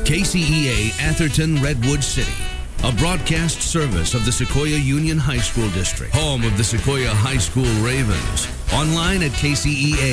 KCEA Atherton Redwood City, a broadcast service of the Sequoia Union High School District, home of the Sequoia High School Ravens. Online at KCEA